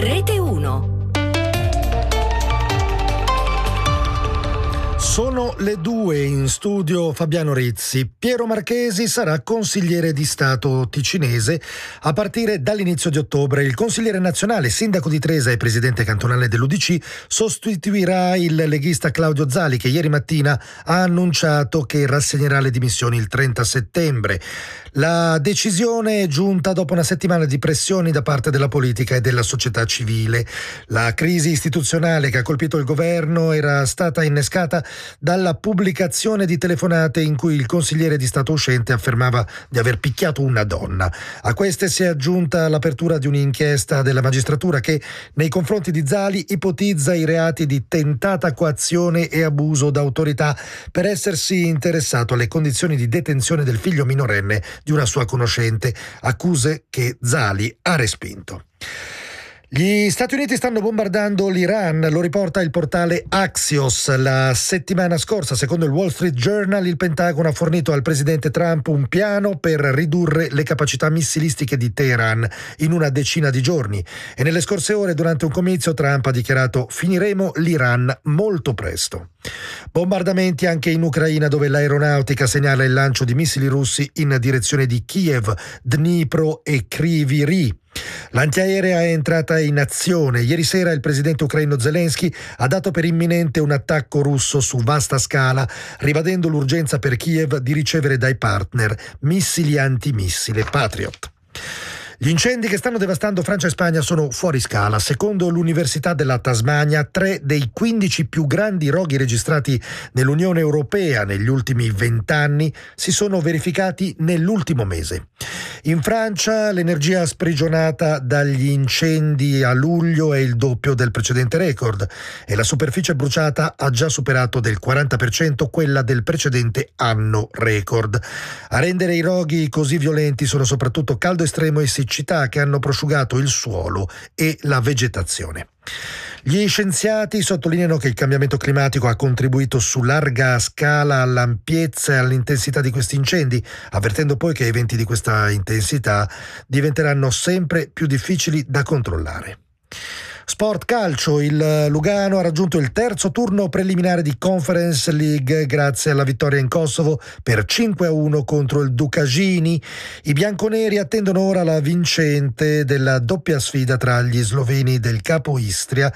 Rete 1. Sono le 2, in studio Fabiano Rizzi. Piero Marchesi sarà consigliere di Stato ticinese a partire dall'inizio di ottobre. Il consigliere nazionale, sindaco di Tresa e presidente cantonale dell'UDC sostituirà il leghista Claudio Zali, che ieri mattina ha annunciato che rassegnerà le dimissioni il 30 settembre. La decisione è giunta dopo una settimana di pressioni da parte della politica e della società civile. La crisi istituzionale che ha colpito il governo era stata innescata dalla pubblicazione di telefonate in cui il consigliere di Stato uscente affermava di aver picchiato una donna. A queste si è aggiunta l'apertura di un'inchiesta della magistratura che nei confronti di Zali ipotizza i reati di tentata coazione e abuso d'autorità per essersi interessato alle condizioni di detenzione del figlio minorenne di una sua conoscente, accuse che Zali ha respinto. Gli Stati Uniti stanno bombardando l'Iran, lo riporta il portale Axios. La settimana scorsa, secondo il Wall Street Journal, il Pentagono ha fornito al presidente Trump un piano per ridurre le capacità missilistiche di Teheran in una decina di giorni. E nelle scorse ore, durante un comizio, Trump ha dichiarato: finiremo l'Iran molto presto. Bombardamenti anche in Ucraina, dove l'aeronautica segnala il lancio di missili russi in direzione di Kiev, Dnipro e Kryvyi Rih. L'antiaerea è entrata in azione. Ieri sera il presidente ucraino Zelensky ha dato per imminente un attacco russo su vasta scala, ribadendo l'urgenza per Kiev di ricevere dai partner missili antimissile Patriot. Gli incendi che stanno devastando Francia e Spagna sono fuori scala. Secondo l'Università della Tasmania, 3 dei 15 più grandi roghi registrati nell'Unione Europea negli ultimi 20 anni si sono verificati nell'ultimo mese. In Francia l'energia sprigionata dagli incendi a luglio è il doppio del precedente record e la superficie bruciata ha già superato del 40% quella del precedente anno record. A rendere i roghi così violenti sono soprattutto caldo estremo e siccità che hanno prosciugato il suolo e la vegetazione. Gli scienziati sottolineano che il cambiamento climatico ha contribuito su larga scala all'ampiezza e all'intensità di questi incendi, avvertendo poi che eventi di questa intensità diventeranno sempre più difficili da controllare. Sport calcio, il Lugano ha raggiunto il terzo turno preliminare di Conference League grazie alla vittoria in Kosovo per 5-1 contro il Ducagini. I bianconeri attendono ora la vincente della doppia sfida tra gli sloveni del Capodistria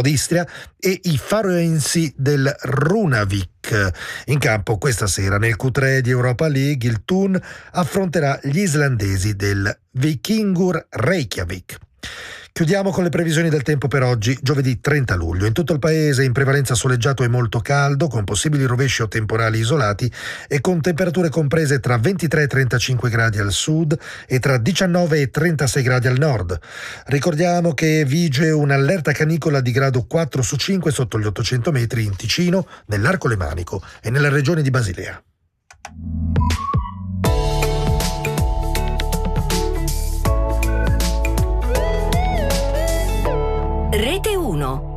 e i faroensi del Runavik. In campo questa sera nel Q3 di Europa League il Thun affronterà gli islandesi del Vikingur Reykjavik. Chiudiamo con le previsioni del tempo per oggi, giovedì 30 luglio. In tutto il paese in prevalenza soleggiato e molto caldo, con possibili rovesci o temporali isolati e con temperature comprese tra 23 e 35 gradi al sud e tra 19 e 36 gradi al nord. Ricordiamo che vige un'allerta canicola di grado 4 su 5 sotto gli 800 metri in Ticino, nell'Arco Lemanico e nella regione di Basilea. Rete 1.